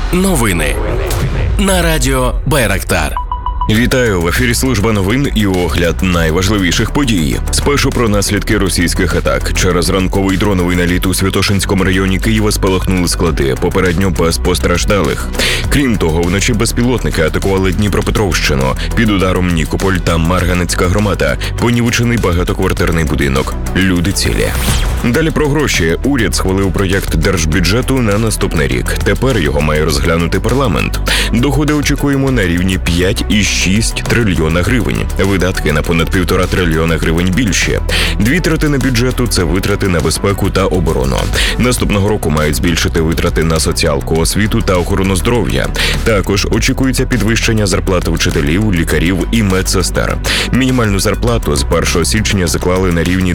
Новини на радіо Байрактар. Вітаю! В ефірі служба новин і огляд найважливіших подій. Спершу про наслідки російських атак. Через ранковий дроновий наліт у Святошинському районі Києва спалахнули склади, попередньо без постраждалих. Крім того, вночі безпілотники атакували Дніпропетровщину. Під ударом Нікополь та Марганецька громада. Понівечений багатоквартирний будинок. Люди цілі. Далі про гроші. Уряд схвалив проєкт держбюджету на наступний рік. Тепер його має розглянути парламент. Доходи очікуємо на рівні 5,6 трильйона гривень. Видатки на понад 1,5 трильйона гривень більші. 2/3 бюджету – це витрати на безпеку та оборону. Наступного року мають збільшити витрати на соціалку, освіту та охорону здоров'я. Також очікується підвищення зарплати вчителів, лікарів і медсестер. Мінімальну зарплату з 1 січня заклали на рівні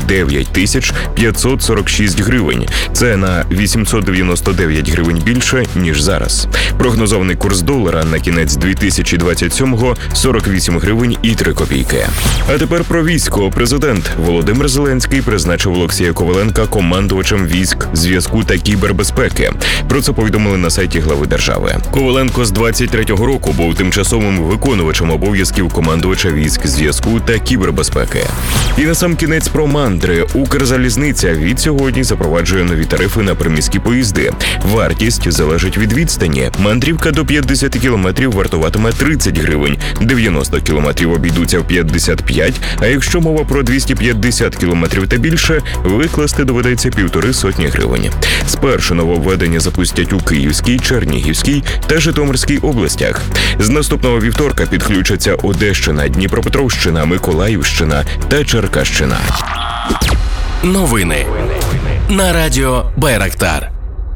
9546 гривень. Це на 899 гривень більше, ніж зараз. Прогнозований курс долара на кінець 2027-го – 48 гривень і 3 копійки. А тепер про військо. Президент Володимир Зеленський призначив Олексія Коваленка командувачем військ зв'язку та кібербезпеки. Про це повідомили на сайті глави держави. Коваленко з 23-го року був тимчасовим виконувачем обов'язків командувача військ зв'язку та кібербезпеки. І насамкінець про мандри. Укрзалізниця від сьогодні запроваджує нові тарифи на приміські поїзди. Вартість залежить від відстані. Мандрівка до 50 кілометрів вартуватиме 30 гривень, 90 кілометрів обійдуться в 55, а якщо мова про 250 кілометрів та більше, викласти доведеться 150 гривень. Спершу нововведення запустять у Київській, Чернігівській та Житомирській областях. З наступного вівторка підключаться Одещина, Дніпропетровщина, Миколаївщина та Черкащина. Новини на радіо Байрактар.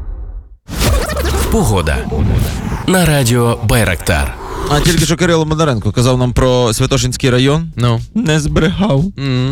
Погода на радіо Байрактар. А тільки що Кирило Бондаренко казав нам про Святошинський район. Не зберегав.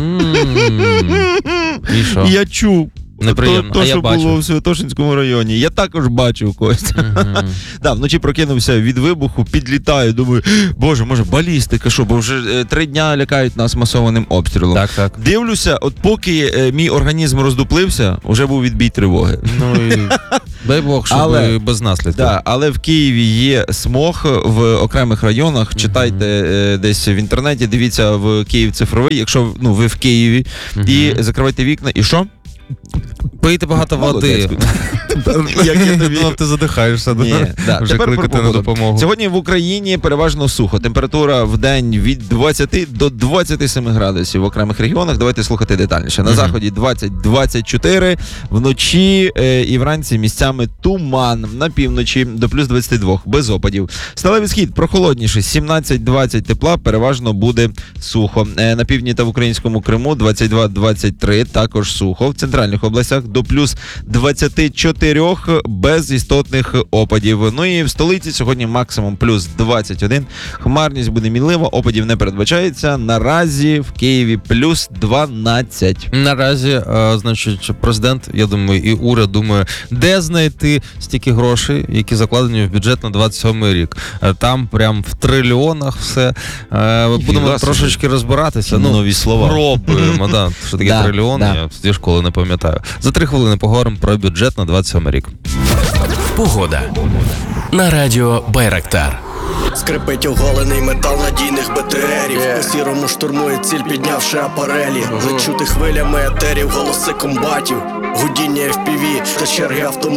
І що? Я чув. Неприємно. То, а я що бачив. було в Святошинському районі. Я також бачив когось. Вночі прокинувся від вибуху, підлітаю, думаю, боже, може балістика, що, бо вже 3 дня лякають нас масованим обстрілом. Так. Дивлюся, от поки мій організм роздуплився, вже був відбій тривоги. Ну і дай Бог, щоб без наслідків. Да, але в Києві є смог в окремих районах. Читайте десь в інтернеті, дивіться в Київ цифровий, якщо ви в Києві, і закривайте вікна, і що? Пийте багато води. Як я тобі... Думав, ти задихаєшся. Вже Тепер кликати про на допомогу. Сьогодні в Україні переважно сухо. Температура в день від 20 до 27 градусів в окремих регіонах. Давайте слухати детальніше. На заході 20-24, вночі і вранці місцями туман. На півночі до плюс 22, без опадів. Сталевий схід прохолодніше, 17-20 тепла, переважно буде сухо. На півдні та в українському Криму 22-23, також сухо. В центральних областях до плюс 24 без істотних опадів. Ну і в столиці сьогодні максимум плюс 21. Хмарність буде мінлива, опадів не передбачається. Наразі в Києві плюс 12. Наразі, значить, президент, я думаю, і уряд думає, де знайти стільки грошей, які закладені в бюджет на 27 рік. Там прям в трильйонах все. Будемо трошечки розбиратися. Нові слова. Пробуємо, що таке трильйон, я зі школи не пам'ятаю. За 3 хвилини поговоримо про бюджет на 27 рік. Погода на радіо Байрактар. Скрипить оголений метал надійних БТРів. По сірому штурмує ціль, піднявши апарелі. Зачути хвилями етерів, голоси комбатів. Гудіння FPV та черги автоматів.